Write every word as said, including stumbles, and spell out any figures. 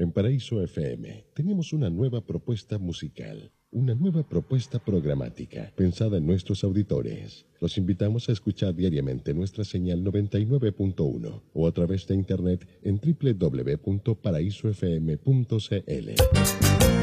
En Paraíso F M tenemos una nueva propuesta musical, una nueva propuesta programática pensada en nuestros auditores. Los invitamos a escuchar diariamente nuestra señal noventa y nueve punto uno o a través de internet en doble u doble u doble u punto paraíso f m punto c l.